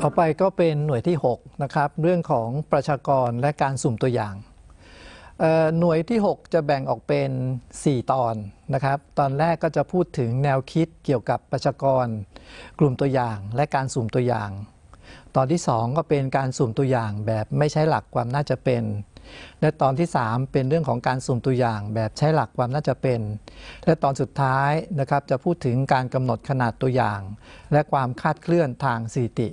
ต่อไปก็เป็นหน่วยที่6นะครับเรื่องของประชากรและการสุ่มตัวอย่างหน่วยที่6จะแบ่งออกเป็น4ตอนนะครับตอนแรกก็จะพูดถึงแนวคิดเกี่ยวกับประชากรกลุ่มตัวอย่างและการสุ่มตัวอย่างตอนที่2ก็เป็นการสุ่มตัวอย่างแบบไม่ใช้หลักความน่าจะเป็นและตอนที่3เป็นเรื่องของการสุ่มตัวอย่างแบบใช้หลักความน่าจะเป็นและตอนสุดท้ายนะครับจะพูดถึงการกำหนดขนาดตัวอย่างและความคาดเคลื่อนทางสถิติ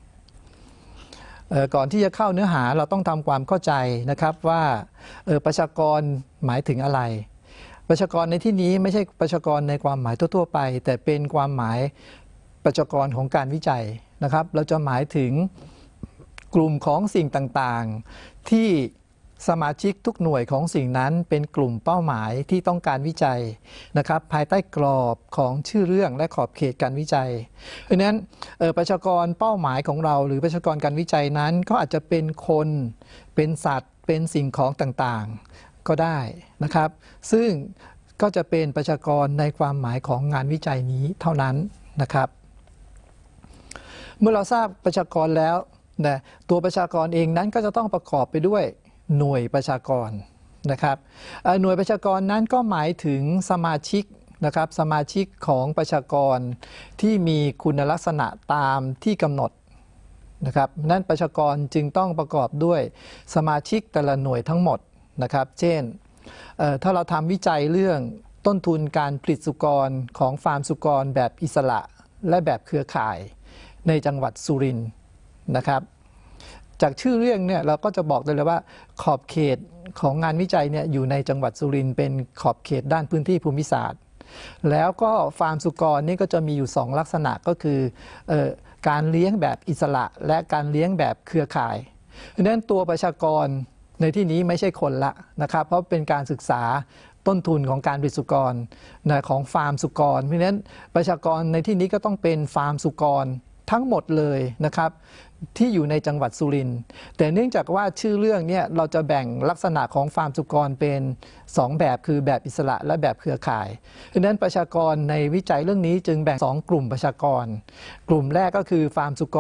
ก่อนที่จะเข้าเนื้อหาเราต้องทำความเข้าใจนะครับว่าประชากรหมายถึงอะไรประชากรในที่นี้ไม่ใช่ประชากรในความหมายทั่วๆไปแต่เป็นความหมายประชากรของการวิจัยนะครับเราจะหมายถึงกลุ่มของสิ่งต่างๆที่สมาชิกทุกหน่วยของสิ่งนั้นเป็นกลุ่มเป้าหมายที่ต้องการวิจัยนะครับภายใต้กรอบของชื่อเรื่องและขอบเขตการวิจัยเพราะฉะนั้นประชากรเป้าหมายของเราหรือประชากรการวิจัยนั้นก็อาจจะเป็นคนเป็นสัตว์เป็นสิ่งของต่างๆก็ได้นะครับซึ่งก็จะเป็นประชากรในความหมายของงานวิจัยนี้เท่านั้นนะครับเมื่อเราทราบประชากรแล้วนะตัวประชากรเองนั้นก็จะต้องประกอบไปด้วยหน่วยประชากรนะครับหน่วยประชากรนั้นก็หมายถึงสมาชิกนะครับสมาชิกของประชากรที่มีคุณลักษณะตามที่กำหนดนะครับนั่นประชากรจึงต้องประกอบด้วยสมาชิกแต่ละหน่วยทั้งหมดนะครับเช่นถ้าเราทำวิจัยเรื่องต้นทุนการผลิตสุกรของฟาร์มสุกรแบบอิสระและแบบเครือข่ายในจังหวัดสุรินทร์นะครับจากชื่อเรื่องเนี่ยเราก็จะบอกได้เลยว่าขอบเขตของงานวิจัยเนี่ยอยู่ในจังหวัดสุรินทร์เป็นขอบเขตด้านพื้นที่ภูมิศาสตร์แล้วก็ฟาร์มสุกรนี่ก็จะมีอยู่2ลักษณะก็คือการเลี้ยงแบบอิสระและการเลี้ยงแบบเครือข่ายดังนั้นตัวประชากรในที่นี้ไม่ใช่คนละนะครับเพราะเป็นการศึกษาต้นทุนของการผลิตสุกรของฟาร์มสุกรเพราะฉะนั้นประชากรในที่นี้ก็ต้องเป็นฟาร์มสุกรทั้งหมดเลยนะครับที่อยู่ในจังหวัดสุรินทร์แต่เนื่องจากว่าชื่อเรื่องเนี่ยเราจะแบ่งลักษณะของฟาร์มสุกรเป็น2แบบคือแบบอิสระและแบบเครือข่ายดังนั้นประชากรในวิจัยเรื่องนี้จึงแบ่ง2กลุ่มประชากรกลุ่มแรกก็คือฟาร์มสุกร